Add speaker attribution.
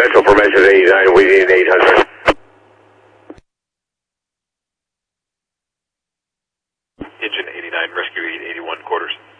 Speaker 1: Special formation 89, we need 800.
Speaker 2: Engine 89, rescue 81 quarters.